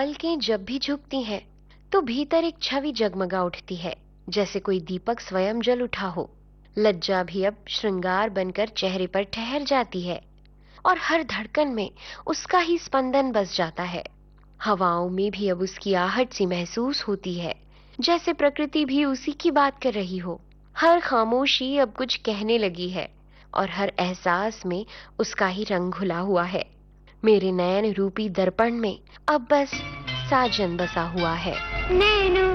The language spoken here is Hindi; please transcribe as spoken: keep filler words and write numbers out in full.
पलकें जब भी झुकती हैं, तो भीतर एक छवि जगमगा उठती है, जैसे कोई दीपक स्वयं जल उठा हो। लज्जा भी अब श्रृंगार बनकर चेहरे पर ठहर जाती है और हर धड़कन में उसका ही स्पंदन बस जाता है। हवाओं में भी अब उसकी आहट सी महसूस होती है, जैसे प्रकृति भी उसी की बात कर रही हो। हर खामोशी अब कुछ कहने लगी है और हर एहसास में उसका ही रंग घुला हुआ है। मेरे नयन रूपी दर्पण में अब बस साजन बसा हुआ है। नैनो